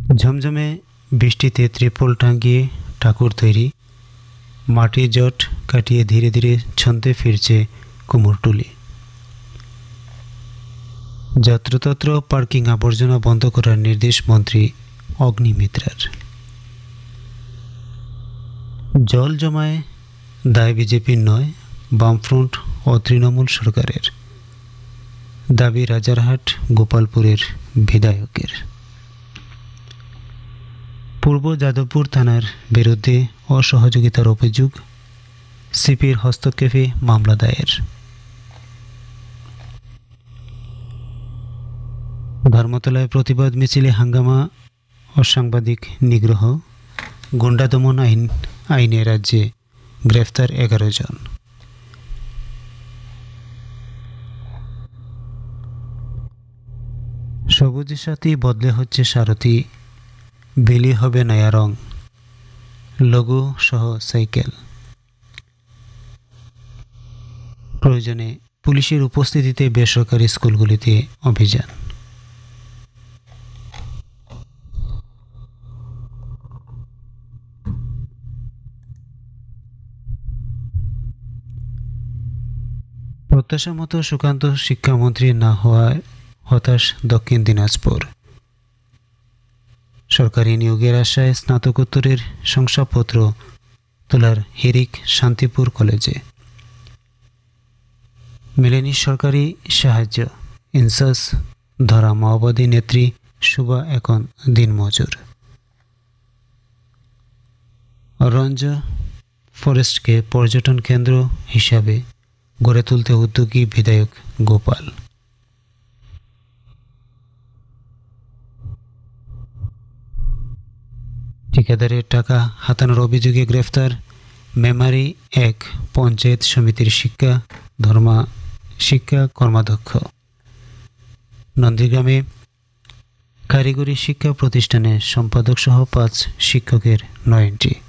ঝমঝমে বৃষ্টিতে ত্রিপল টাঙিয়ে ঠাকুর তৈরি, মাটির জট কাটিয়ে ধীরে ধীরে ছন্দে ফিরছে কুমোরটুলি। যত্রতত্র পার্কিং আবর্জনা বন্ধ করার নির্দেশ মন্ত্রী অগ্নিমিত্রার। জল জমায় দায় বিজেপির নয়, বামফ্রন্ট ও তৃণমূল সরকারের, দাবি রাজারহাট গোপালপুরের বিধায়কের। পূর্ব যাদবপুর থানার বিরুদ্ধে অসহযোগিতার অভিযোগ, সিপির হস্তক্ষেপে মামলা দায়ের। ধর্মতলায় প্রতিবাদ মিছিলে হাঙ্গামা ও সাংবাদিক নিগ্রহ, গুন্ডা দমন আইনে রাজ্যে গ্রেফতার 11 জন। সবুজের সাথে বদলে হচ্ছে সারথি, বেলি হবে নয়া রং, লঘু সহ সাইকেল। প্রয়োজনে পুলিশের উপস্থিতিতে বেসরকারি স্কুলগুলিতে অভিযান। প্রত্যাশা মতো সুকান্ত শিক্ষামন্ত্রী না হওয়ায় হতাশ দক্ষিণ দিনাজপুর। সরকারি নিয়োগের আশায় স্নাতকোত্তরের শংসাপত্র তোলার হিড়িক শান্তিপুর কলেজে। মেলেনি সরকারি সাহায্য, ইনসাস ধরা মাওবাদী নেত্রী শুভা এখন দিনমজুর। অরঞ্জ ফরেস্টকে পর্যটন কেন্দ্র হিসাবে গড়ে তুলতে উদ্যোগী বিধায়ক গোপাল। ঠিকাদারের টাকা হাতানোর অভিযোগে গ্রেফতার মেমারি এক পঞ্চায়েত সমিতির শিক্ষা কর্মাধ্যক্ষ। নন্দীগ্রামে কারিগরি শিক্ষা প্রতিষ্ঠানে সম্পাদক সহ 5 শিক্ষকের 9 এন্ট্রি।